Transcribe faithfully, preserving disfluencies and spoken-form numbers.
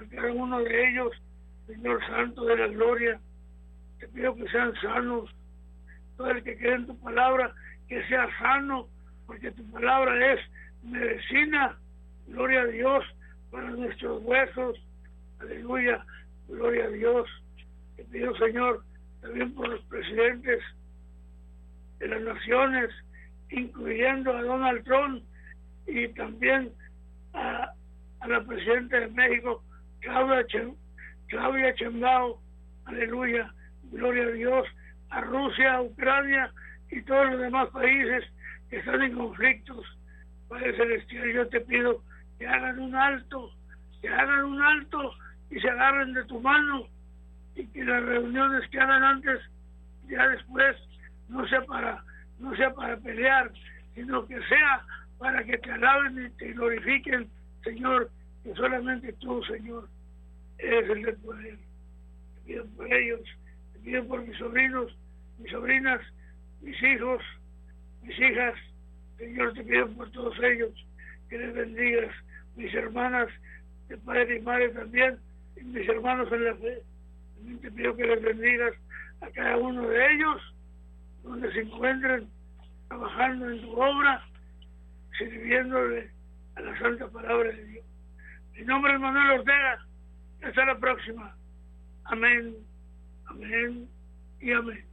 por cada uno de ellos, Señor Santo de la Gloria. Te pido que sean sanos. Todo el que cree en tu palabra, que sea sano, porque tu palabra es medicina. Gloria a Dios para nuestros huesos. Aleluya. Gloria a Dios. Te pido, Señor, también por los presidentes de las naciones, incluyendo a Donald Trump y también a, a la presidenta de México, Claudia, Chen, Claudia Sheinbaum. Aleluya. Gloria a Dios. A Rusia, a Ucrania y todos los demás países que están en conflictos. Padre Celestial, yo te pido que hagan un alto, que hagan un alto y se agarren de tu mano, y que las reuniones que hagan antes, ya después, no sea para, no sea para pelear, sino que sea para que te alaben y te glorifiquen, Señor, que solamente tú, Señor, eres el de poder. Te pido por ellos, te pido por mis sobrinos, mis sobrinas, mis hijos, mis hijas. Señor, te pido por todos ellos que les bendigas, mis hermanas de padre y madre también, y mis hermanos en la fe. También te pido que les bendigas a cada uno de ellos, donde se encuentren trabajando en tu obra, sirviéndole a la santa palabra de Dios. Mi nombre es Manuel Ortega. Hasta la próxima. Amén, amén y amén.